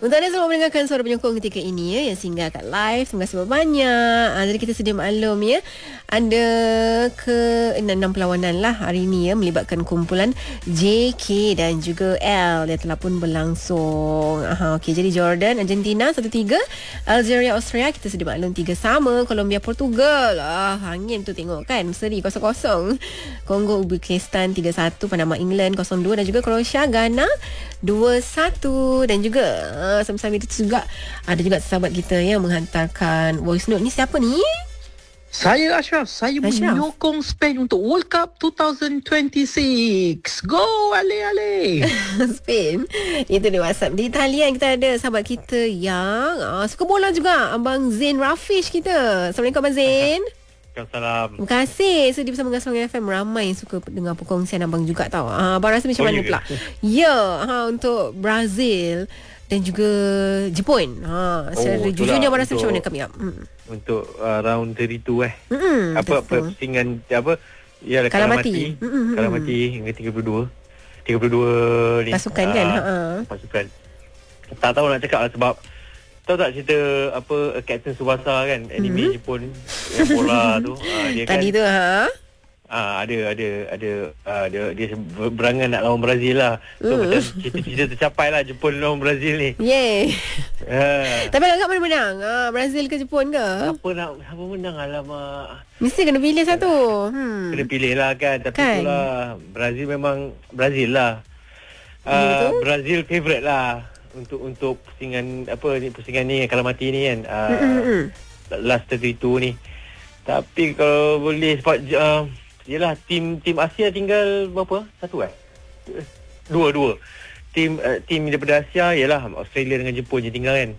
Untuk anda selamat mendengarkan suara penyokong ketika ini yang singgah kat live. Terima kasih banyak. Jadi kita sedia maklum ada ke-6 perlawanan lah hari ini melibatkan kumpulan JK dan juga L yang telah pun berlangsung. Okey, jadi Jordan, Argentina 1-3, Algeria, Austria kita sedia maklum 3-3, Colombia, Portugal. Angin tu tengok kan, seri 0-0. Kongo, Uzbekistan 3-1, Panama, England 0-2 dan juga Croatia, Ghana 2-1 dan juga sama-sama itu juga ada juga sahabat kita yang menghantarkan voice note. Ni siapa ni? Saya Ashraf. Saya menyokong Spain untuk World Cup 2026. Go ale. Spain. Itu di WhatsApp. Di talian kita ada sahabat kita yang suka bola juga, Abang Zain Rafish kita. Assalamualaikum Abang Zain. Assalamualaikum. Terima kasih. So di bersama Gasong FM ramai yang suka dengar perkongsian abang juga tau. Abang rasa macam mana pula? Untuk Brazil dan juga Jepun. Secara jujurnya abang rasa macam mana kami? Untuk round 32 apa pusingan apa? Ya, Kalamati. Kalamati hingga 32 ni. Pasukan kan? Pasukan. Tak tahu nak cakap lah sebab tahu tak cerita apa Captain Tsubasa kan, anime Jepun yang bola tu, dia tadi kan tu dia berangan nak lawan Brazil lah. So macam cita-cita tercapai lah Jepun lawan Brazil ni. Tapi agak mana menang? Brazil ke Jepun ke? Siapa menang, alamak. Mesti kena pilih satu. Kena pilih lah kan. Tapi itulah, Brazil memang Brazil lah. Brazil favourite lah untuk pusingan ni Kalamati ni kan, last 32 ni. Tapi kalau boleh sebab yelah tim Asia tinggal berapa? Satu dua tim daripada Asia ialah Australia dengan Jepun je tinggal kan.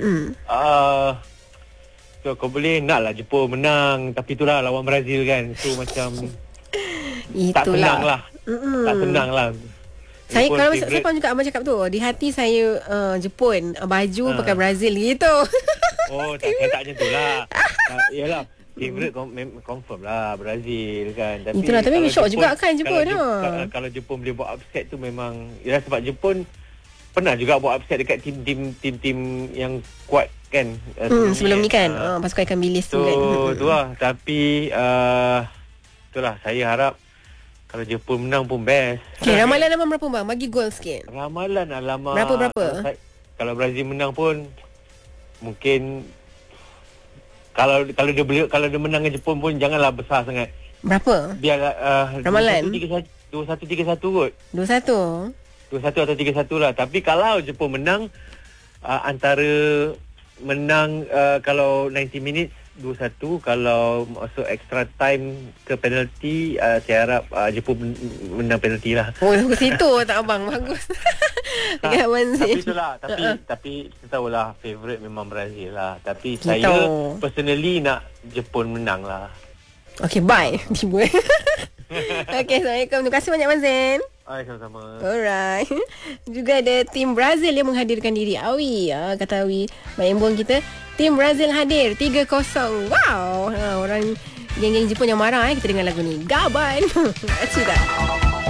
So kalau boleh naklah Jepun menang, tapi itulah lawan Brazil kan, so macam tak senang lah. Tak senang lah. Saya kalau saya pun juga abang cakap tu, di hati saya Jepun, baju pakai Brazil gitu. Saya tak macam tu lah. Yalah, favourite confirm lah Brazil kan. Itulah, tapi syok juga kan Jepun. Kalau Jepun boleh buat upset tu memang, yalah, sebab Jepun pernah juga buat upset dekat tim yang kuat kan sebelum ni kan, pasukan ikan bilis tu kan. Tu lah. Tapi itulah, saya harap kalau Jepun menang pun best. Okay, ramalan abang berapa bang? Bagi gol sikit. Ramalan alamak. Berapa? Kalau Brazil menang pun mungkin kalau dia menang dengan Jepun pun janganlah besar sangat. Berapa? Biarlah ramalan 2-1-3-1 kot. 2-1 atau 3-1 lah. Tapi kalau Jepun menang, antara menang kalau 90 minutes 2-1, kalau masuk extra time ke penalty, saya harap Jepun menang penalty lah. Ke situ tak abang? Bagus. Tapi itulah, tapi kita tahulah favourite memang Brazil lah. Tapi saya personally nak Jepun menang lah. Okay, bye. Okay, Assalamualaikum. Terima kasih banyak Abang Zain. Sama-sama. Alright. Juga ada tim Brazil yang menghadirkan diri. Awi, kata Awi Mak Embong kita, tim Brazil hadir 3-0. Wow. Orang geng-geng Jepun yang marah. Kita dengar lagu ni, Gaban. Terima kasih dah.